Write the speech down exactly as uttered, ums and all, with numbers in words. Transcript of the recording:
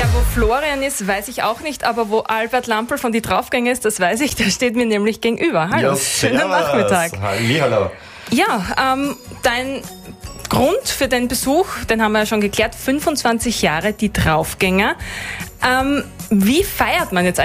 Ja, wo Florian ist, weiß ich auch nicht, aber wo Albert Lampl von die Draufgänger ist, das weiß ich, der steht mir nämlich gegenüber. Hallo, Ja, schönen servus. Nachmittag. Hallihallo. Ja, ähm, dein Grund für den Besuch, den haben wir ja schon geklärt, fünfundzwanzig Jahre die Draufgänger. Ähm, wie feiert man jetzt eigentlich